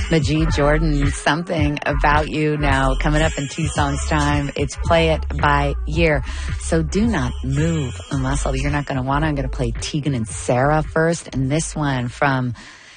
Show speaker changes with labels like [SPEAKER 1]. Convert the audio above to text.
[SPEAKER 1] Majid Jordan, Something About You, now coming up in 2 songs time. It's Play It by Year. So do not move a muscle. You're not going to want to. I'm going to play Tegan and Sarah first. And this one from